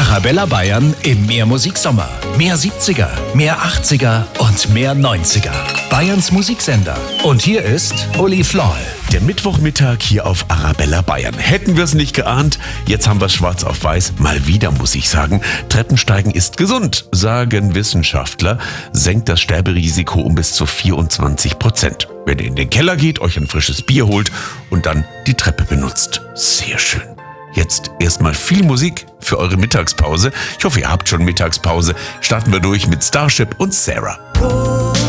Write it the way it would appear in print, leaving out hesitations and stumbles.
Arabella Bayern im Mehrmusiksommer. Mehr 70er, mehr 80er und mehr 90er. Bayerns Musiksender. Und hier ist Uli Floll. Der Mittwochmittag hier auf Arabella Bayern. Hätten wir es nicht geahnt, jetzt haben wir es schwarz auf weiß. Mal wieder, muss ich sagen. Treppensteigen ist gesund, sagen Wissenschaftler. Senkt das Sterberisiko um bis zu 24%. Wenn ihr in den Keller geht, euch ein frisches Bier holt und dann die Treppe benutzt. Sehr schön. Jetzt erstmal viel Musik für eure Mittagspause. Ich hoffe, ihr habt schon Mittagspause. Starten wir durch mit Starship und Sarah.